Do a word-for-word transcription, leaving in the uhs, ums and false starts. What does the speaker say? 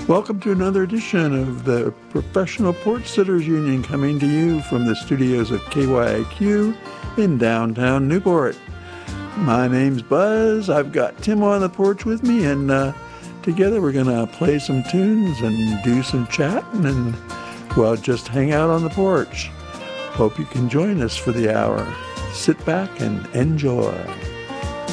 Welcome to another edition of the Professional Porch Sitters Union, coming to you from the studios of K Y A Q in downtown Newport. My name's Buzz. I've got Tim on the porch with me, and uh, together we're going to play some tunes and do some chatting and, well, just hang out on the porch. Hope you can join us for the hour. Sit back and enjoy.